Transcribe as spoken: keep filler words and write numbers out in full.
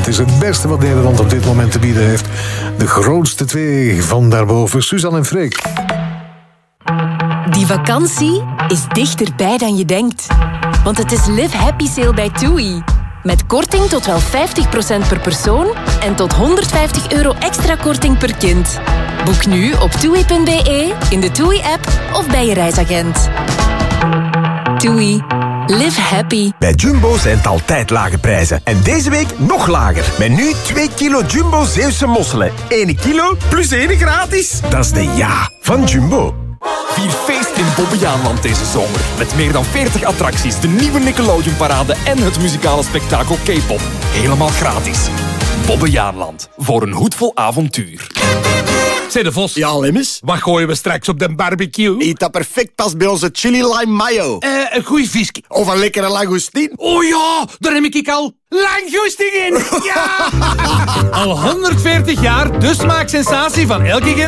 Het is het beste wat Nederland op dit moment te bieden heeft. De grootste twee van daarboven, Suzanne en Freek. Die vakantie is dichterbij dan je denkt. Want het is Live Happy Sale bij TUI. Met korting tot wel vijftig procent per persoon en tot honderdvijftig euro extra korting per kind. Boek nu op toei punt be, in de TUI-app of bij je reisagent. TUI. Live happy. Bij Jumbo zijn het altijd lage prijzen. En deze week nog lager. Met nu twee kilo Jumbo Zeeuwse mosselen. één kilo plus één gratis. Dat is de ja van Jumbo. Vier feest in Bobbejaanland deze zomer. Met meer dan veertig attracties, de nieuwe Nickelodeon-parade en het muzikale spektakel K-pop. Helemaal gratis. Bobbejaanland. Voor een hoedvol avontuur. Zeg de Vos. Ja, Lemmes? Wat gooien we straks op de barbecue? Eet dat perfect past bij onze chili lime mayo. Eh, een goeie visje. Of een lekkere langoustine. Oh ja, daar heb ik al langoustine in. Ja! Al honderdveertig jaar de smaaksensatie van elke